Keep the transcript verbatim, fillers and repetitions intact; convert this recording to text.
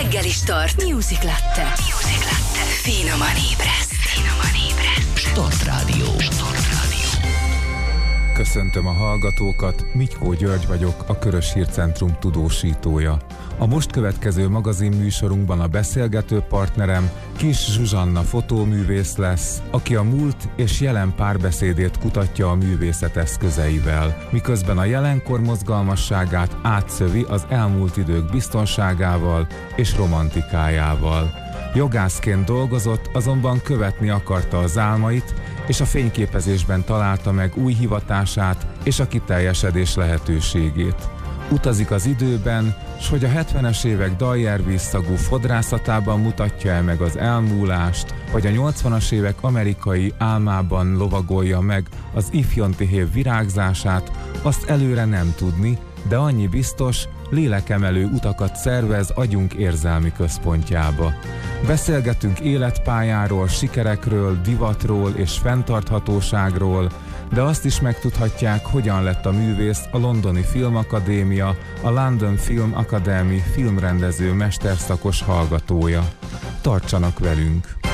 Reggeli Start. Music Latte. Music Latte. Finoman ébreszt. Finoman ébreszt. Start Rádió. Start Rádió. Köszöntöm a hallgatókat, Mitykó György vagyok, a Körös Hírcentrum tudósítója. A most következő magazinműsorunkban a beszélgető partnerem Kiss Zsuzsanna fotóművész lesz, aki a múlt és jelen párbeszédét kutatja a művészet eszközeivel, miközben a jelenkor mozgalmasságát átszövi az elmúlt idők biztonságával és romantikájával. Jogászként dolgozott, azonban követni akarta az álmait, és a fényképezésben találta meg új hivatását és a kiteljesedés lehetőségét. Utazik az időben, s hogy a hetvenes évek daljervízszagú fodrászatában mutatja el meg az elmúlást, vagy a nyolcvanas évek amerikai álmában lovagolja meg az ifjontihév virágzását, azt előre nem tudni, de annyi biztos, lélekemelő utakat szervez agyunk érzelmi központjába. Beszélgetünk életpályáról, sikerekről, divatról és fenntarthatóságról, de azt is megtudhatják, hogyan lett a művész a Londoni Filmakadémia, a London Film Academy filmrendező mesterszakos hallgatója. Tartsanak velünk!